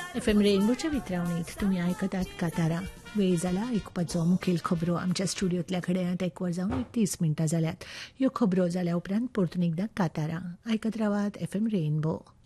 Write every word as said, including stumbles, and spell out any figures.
F M रेनबोच्या वितरावणीत तुम्ही ऐकतात कातारा. वेळ जाला आयकुपाचो मुखेल खबरो. आमच्या स्टुडियोतल्या घड्याळांत एक वर जावन तीस मिनटां जाल्यात. ह्यो खबरो जाल्या उपरांत परतून एकदां कातारा. आयकत रावात एफ एम रेनबो.